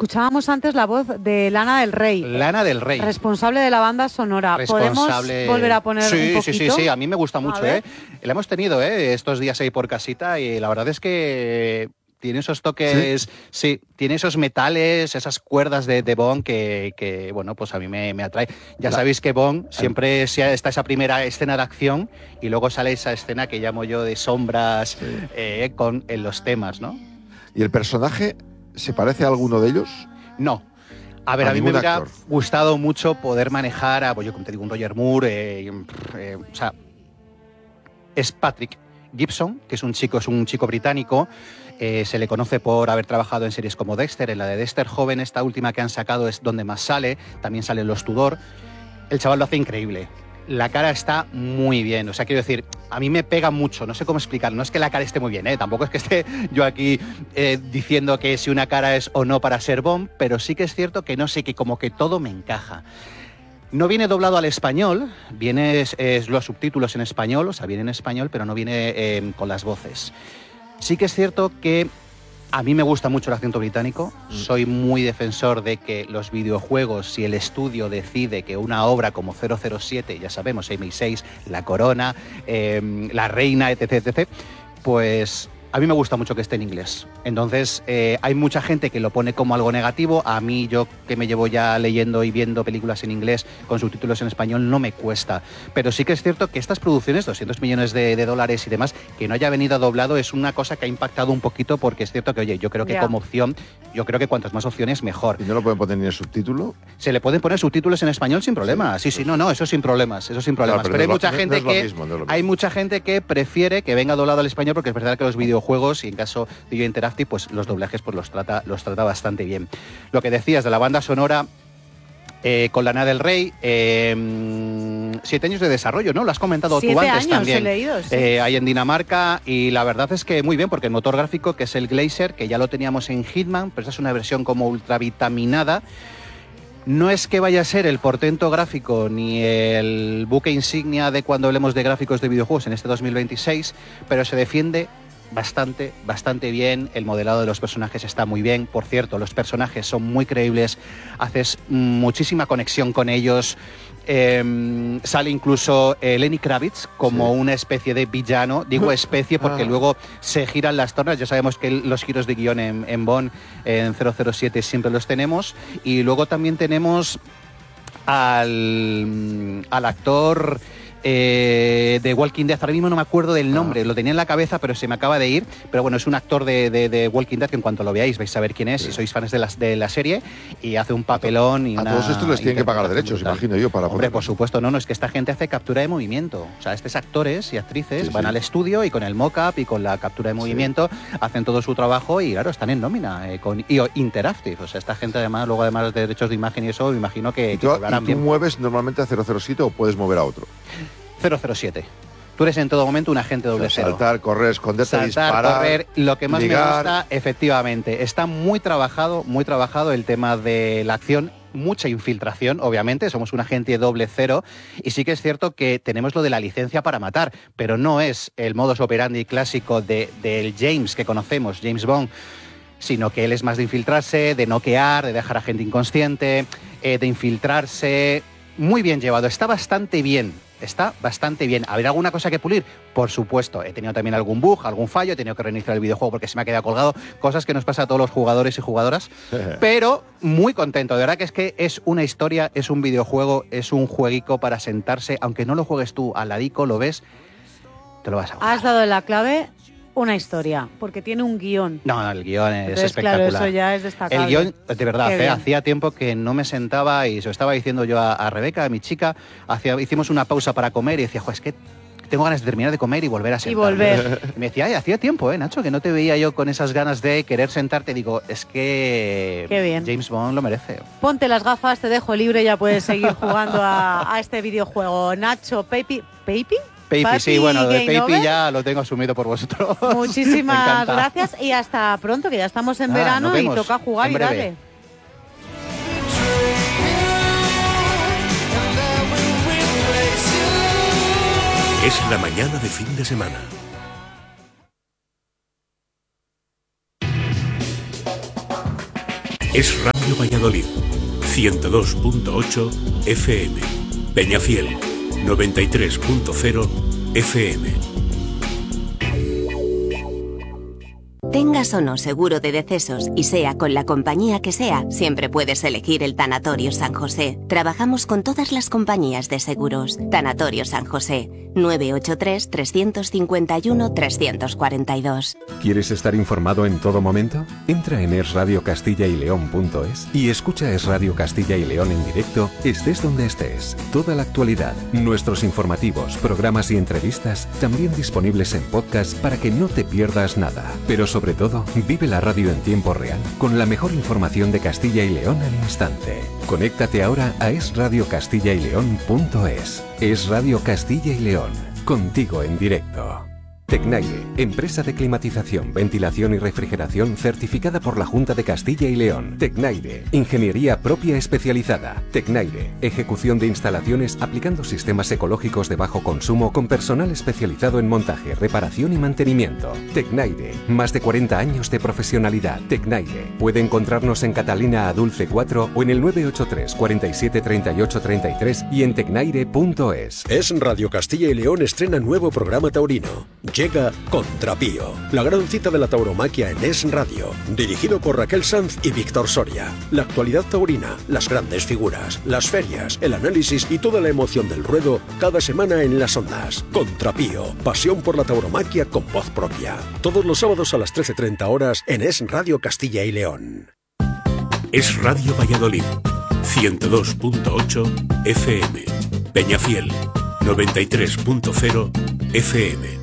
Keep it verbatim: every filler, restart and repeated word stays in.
escuchábamos antes la voz de Lana del Rey. Lana del Rey. Responsable de la banda sonora. Responsable... ¿Podemos volver a poner sí, un poquito? Sí, sí, sí, a mí me gusta mucho, ¿eh? La hemos tenido, ¿eh? Estos días ahí por casita y la verdad es que tiene esos toques, sí, sí tiene esos metales, esas cuerdas de, de Bond que, que, bueno, pues a mí me, me atrae. Ya la... sabéis que Bond siempre está esa primera escena de acción y luego sale esa escena que llamo yo de sombras sí. eh, con, en los temas, ¿no? ¿Y el personaje se parece a alguno de ellos? No. A ver, a, a mí me hubiera actor. gustado mucho poder manejar a, pues yo como te digo, un Roger Moore, eh, eh, o sea, es Patrick Gibson, que es un chico, es un chico británico. Eh, se le conoce por haber trabajado en series como Dexter. En la de Dexter joven, esta última que han sacado es donde más sale. También salen Los Tudor. El chaval lo hace increíble. La cara está muy bien. O sea, quiero decir, a mí me pega mucho. No sé cómo explicar. No es que la cara esté muy bien, ¿eh? Tampoco es que esté yo aquí eh, diciendo que si una cara es o no para ser Bond, pero sí que es cierto que no sé, que como que todo me encaja. No viene doblado al español, viene es, es los subtítulos en español, o sea, viene en español, pero no viene eh, con las voces. Sí que es cierto que a mí me gusta mucho el acento británico, mm. soy muy defensor de que los videojuegos, si el estudio decide que una obra como cero cero siete, ya sabemos, M I seis, La Corona, eh, La Reina, etcétera, etcétera, pues a mí me gusta mucho que esté en inglés. Entonces, eh, hay mucha gente que lo pone como algo negativo. A mí, yo que me llevo ya leyendo y viendo películas en inglés con subtítulos en español, no me cuesta. Pero sí que es cierto que estas producciones, doscientos millones de, de dólares y demás, que no haya venido doblado es una cosa que ha impactado un poquito, porque es cierto que, oye, yo creo que yeah. como opción, yo creo que cuantas más opciones, mejor. ¿Y no lo pueden poner ni en subtítulo? Se le pueden poner subtítulos en español sin problemas. Sí, sí, sí no, no, eso sin problemas, eso sin problemas. Claro, pero, pero no hay, mucha gente no que, mismo, no hay mucha gente que prefiere que venga doblado al español, porque es verdad que los videojuegos, y en caso de Yo Interactive, pues los doblajes pues los trata, los trata bastante bien. Lo que decías de la banda sonora, eh, con Lana del Rey, eh, siete años de desarrollo, ¿no? Lo has comentado tú antes años también. He leído, sí. eh, hay en Dinamarca, y la verdad es que muy bien, porque el motor gráfico, que es el Glacier, que ya lo teníamos en Hitman, pero esa es una versión como ultravitaminada. No es que vaya a ser el portento gráfico ni el buque insignia de cuando hablemos de gráficos de videojuegos en este dos mil veintiséis, pero se defiende bastante, bastante bien. El modelado de los personajes está muy bien. Por cierto, los personajes son muy creíbles, haces muchísima conexión con ellos. Eh, sale incluso eh, Lenny Kravitz como sí. una especie de villano. Digo especie porque ah. luego se giran las tornas. Ya sabemos que los giros de guión en, en Bond, en cero cero siete, siempre los tenemos. Y luego también tenemos al, al actor Eh, de Walking Dead, ahora mismo no me acuerdo del nombre, ah. lo tenía en la cabeza pero se me acaba de ir, pero bueno, es un actor de, de, de Walking Dead que en cuanto lo veáis vais a saber quién es, sí. si sois fans de la, de la serie, y hace un papelón. Y a una, todos estos les tienen que pagar derechos, brutal. Imagino yo, para Hombre, por supuesto, no, no, es que esta gente hace captura de movimiento, o sea, estos actores y actrices sí, van sí. al estudio y con el mock-up y con la captura de movimiento sí. hacen todo su trabajo y claro, están en nómina, eh, con I O Interactive, o sea, esta gente además, luego además de derechos de imagen y eso, me imagino que, ¿Y tú, que cobrarán ¿y tú bien. mueves normalmente a cero cero siete o puedes mover a otro? cero cero siete. Tú eres en todo momento un agente doble cero. Saltar, correr, esconderte, Saltar, disparar, correr, lo que más ligar. me gusta, efectivamente. Está muy trabajado, muy trabajado el tema de la acción, mucha infiltración, obviamente, somos un agente doble cero, y sí que es cierto que tenemos lo de la licencia para matar, pero no es el modus operandi clásico de, del James que conocemos, James Bond, sino que él es más de infiltrarse, de noquear, de dejar a gente inconsciente, eh, de infiltrarse. Muy bien llevado, está bastante bien. Está bastante bien. ¿Habrá alguna cosa que pulir? Por supuesto. He tenido también algún bug, algún fallo, he tenido que reiniciar el videojuego porque se me ha quedado colgado. Cosas que nos pasa a todos los jugadores y jugadoras. Pero muy contento. De verdad que es que es una historia, es un videojuego, es un jueguico para sentarse. Aunque no lo juegues tú al ladico, lo ves, te lo vas a gozar. Has dado la clave. Una historia, porque tiene un guión. No, no, el guión es Entonces, espectacular. Claro, eso ya es destacable. El guión, de verdad, eh, hacía tiempo que no me sentaba y se lo estaba diciendo yo a, a Rebeca, a mi chica. Hacía, hicimos una pausa para comer y decía, jo, es que tengo ganas de terminar de comer y volver a sentarme. Y volver. Y me decía, ay, hacía tiempo, ¿eh, Nacho? Que no te veía yo con esas ganas de querer sentarte. Digo, es que Qué bien. James Bond lo merece. Ponte las gafas, te dejo libre y ya puedes seguir jugando a, a este videojuego. Nacho, Pepi... ¿Pepi? Pepi, sí, bueno, lo de Pepi ya lo tengo asumido por vosotros. Muchísimas gracias y hasta pronto, que ya estamos en ah, verano y toca jugar y dale. Es la mañana de fin de semana. Es Valladolid, ciento dos punto ocho F M. Peñafiel, noventa y tres punto cero F M. Tengas o no seguro de decesos y sea con la compañía que sea, siempre puedes elegir el Tanatorio San José. Trabajamos con todas las compañías de seguros. Tanatorio San José, nueve ocho tres, tres cinco uno, tres cuatro dos. ¿Quieres estar informado en todo momento? Entra en es radio castilla y león punto es y escucha Es Radio Castilla y León en directo, estés donde estés. Toda la actualidad, nuestros informativos, programas y entrevistas, también disponibles en podcast para que no te pierdas nada. Pero sobre todo, vive la radio en tiempo real, con la mejor información de Castilla y León al instante. Conéctate ahora a es radio castilla y león punto es. Es Radio Castilla y León, contigo en directo. Tecnaire, empresa de climatización, ventilación y refrigeración certificada por la Junta de Castilla y León. Tecnaire, ingeniería propia especializada. Tecnaire, ejecución de instalaciones aplicando sistemas ecológicos de bajo consumo con personal especializado en montaje, reparación y mantenimiento. Tecnaire, más de cuarenta años de profesionalidad. Tecnaire, puede encontrarnos en Catalina Adulce cuatro o en el nueve ocho tres, cuarenta y siete, treinta y ocho, treinta y tres y en tecnaire punto es. Es Radio Castilla y León estrena nuevo programa taurino. Llega Contrapío, la gran cita de la tauromaquia en Es Radio, dirigido por Raquel Sanz y Víctor Soria. La actualidad taurina, las grandes figuras, las ferias, el análisis y toda la emoción del ruedo cada semana en las ondas. Contrapío, pasión por la tauromaquia con voz propia. Todos los sábados a las trece treinta horas en Es Radio Castilla y León. Es Radio Valladolid, ciento dos punto ocho F M. Peñafiel, noventa y tres punto cero F M.